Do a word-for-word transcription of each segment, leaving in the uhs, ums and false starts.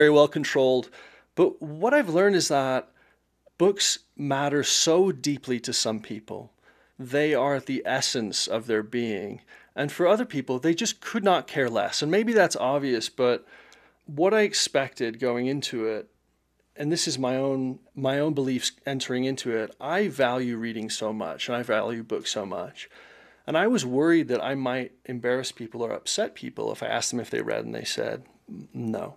very well controlled. But what I've learned is that books matter so deeply to some people. They are the essence of their being. And for other people, they just could not care less. And maybe that's obvious, but what I expected going into it, and this is my own my own beliefs entering into it, I value reading so much and I value books so much. And I was worried that I might embarrass people or upset people if I asked them if they read and they said no.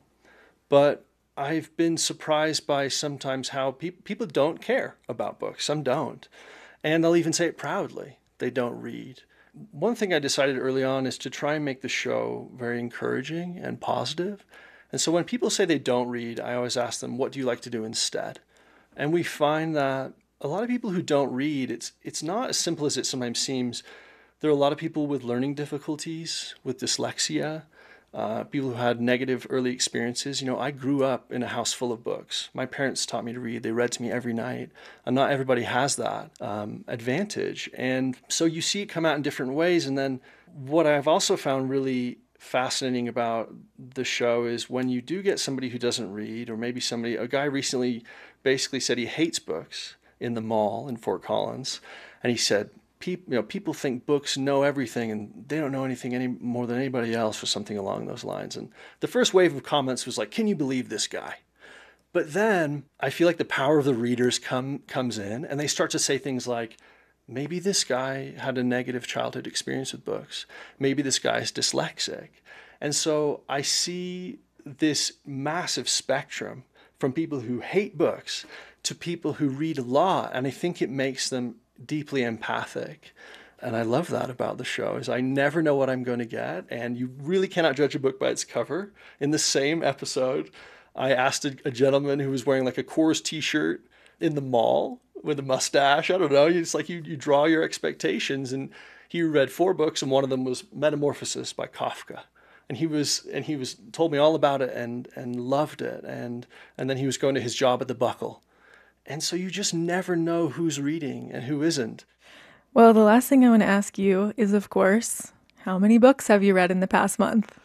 But I've been surprised by sometimes how pe- people don't care about books. Some don't. And they'll even say it proudly. They don't read. One thing I decided early on is to try and make the show very encouraging and positive. And so when people say they don't read, I always ask them, what do you like to do instead? And we find that a lot of people who don't read, it's it's not as simple as it sometimes seems. There are a lot of people with learning difficulties, with dyslexia, uh, people who had negative early experiences. You know, I grew up in a house full of books. My parents taught me to read. They read to me every night. And not everybody has that um, advantage. And so you see it come out in different ways. And then what I've also found really fascinating about the show is when you do get somebody who doesn't read, or maybe somebody, a guy recently basically said he hates books in the mall in Fort Collins. And he said, People, you know, people think books know everything and they don't know anything any more than anybody else, or something along those lines. And the first wave of comments was like, can you believe this guy? But then I feel like the power of the readers come comes in and they start to say things like, maybe this guy had a negative childhood experience with books. Maybe this guy's dyslexic. And so I see this massive spectrum from people who hate books to people who read a lot. And I think it makes them deeply empathic. And I love that about the show, is I never know what I'm going to get. And you really cannot judge a book by its cover. In the same episode, I asked a, a gentleman who was wearing like a Coors t-shirt in the mall with a mustache. I don't know. It's like you, you draw your expectations. And he read four books, and one of them was Metamorphosis by Kafka. And he was and he was told me all about it and and loved it. And and then he was going to his job at the Buckle. And so you just never know who's reading and who isn't. Well, the last thing I want to ask you is, of course, how many books have you read in the past month?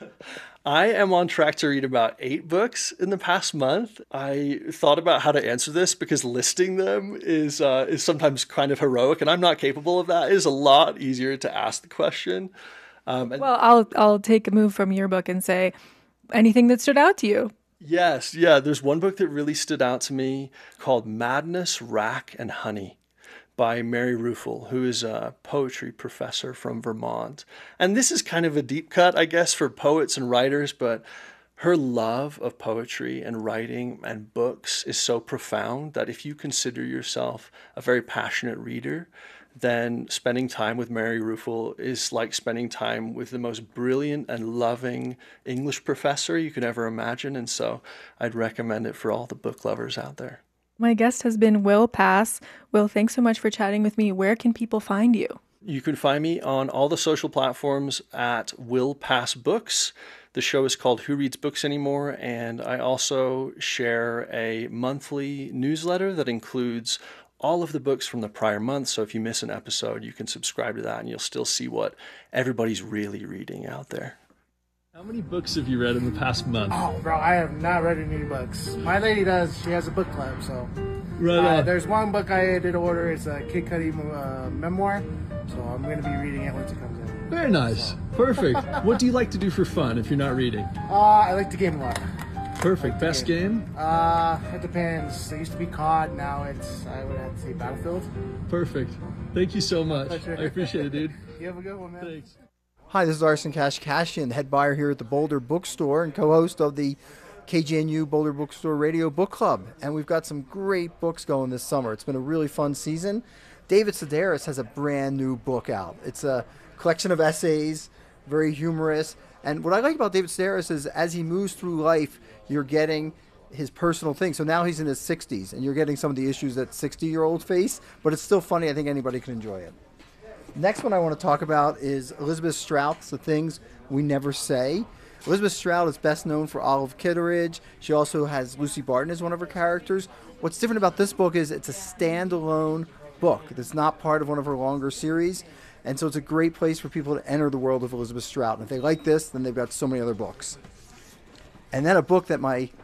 I am on track to read about eight books in the past month. I thought about how to answer this because listing them is uh, is sometimes kind of heroic, and I'm not capable of that. It is a lot easier to ask the question. Um, and- well, I'll I'll take a move from your book and say, anything that stood out to you? Yes, yeah. There's one book that really stood out to me called Madness, Rack, and Honey by Mary Ruefle, who is a poetry professor from Vermont. And this is kind of a deep cut, I guess, for poets and writers, but her love of poetry and writing and books is so profound that if you consider yourself a very passionate reader, then spending time with Mary Ruefle is like spending time with the most brilliant and loving English professor you could ever imagine. And so I'd recommend it for all the book lovers out there. My guest has been Will Pass. Will, thanks so much for chatting with me. Where can people find you? You can find me on all the social platforms at Will Pass Books. The show is called Who Reads Books Anymore? And I also share a monthly newsletter that includes all of the books from the prior month. So if you miss an episode, you can subscribe to that and you'll still see what everybody's really reading out there. How many books have you read in the past month? Oh, bro, I have not read any books. My lady does. She has a book club, so. Right uh, on. There's one book I did order. It's a Kid Cudi uh, memoir, so I'm going to be reading it once it comes in. Very nice. So. Perfect. What do you like to do for fun if you're not reading? Uh, I like to game a lot. Perfect. Like Best game? game? Uh, it depends. It used to be C O D. Now it's, I would have to say Battlefield. Perfect. Thank you so much. Pleasure. I appreciate it, dude. You have a good one, man. Thanks. Hi, this is Arson Kashkashian, head buyer here at the Boulder Bookstore and co-host of the K G N U Boulder Bookstore Radio Book Club. And we've got some great books going this summer. It's been a really fun season. David Sedaris has a brand new book out. It's a collection of essays, very humorous. And what I like about David Sedaris is as he moves through life, you're getting his personal thing. So now he's in his sixties, and you're getting some of the issues that sixty-year-olds face, but it's still funny. I think anybody can enjoy it. Next one I want to talk about is Elizabeth Strout's The Things We Never Say. Elizabeth Strout is best known for Olive Kitteridge. She also has Lucy Barton as one of her characters. What's different about this book is it's a standalone book. It's not part of one of her longer series. And so it's a great place for people to enter the world of Elizabeth Strout. And if they like this, then they've got so many other books. And then a book that my